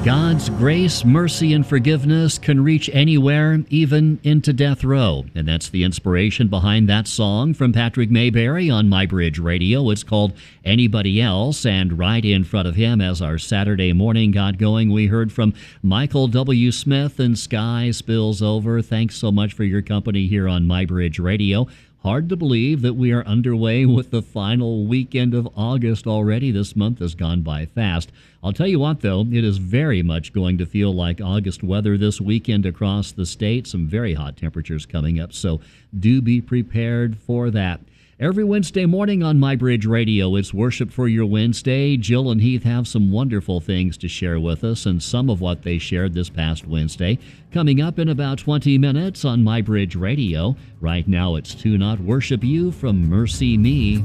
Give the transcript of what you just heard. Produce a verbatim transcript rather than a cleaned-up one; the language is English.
God's grace, mercy, and forgiveness can reach anywhere, even into death row. And that's the inspiration behind that song from Patrick Mayberry on My Bridge Radio. It's called Anybody Else. And right in front of him, as our Saturday morning got going, we heard from Michael W. Smith and Sky Spills Over. Thanks so much for your company here on My Bridge Radio. Hard to believe that we are underway with the final weekend of August already. This month has gone by fast. I'll tell you what, though, it is very much going to feel like August weather this weekend across the state. Some very hot temperatures coming up, so do be prepared for that. Every Wednesday morning on My Bridge Radio, it's Worship for Your Wednesday. Jill and Heath have some wonderful things to share with us, and some of what they shared this past Wednesday coming up in about twenty minutes on My Bridge Radio. Right now, it's To Not Worship You from Mercy Me.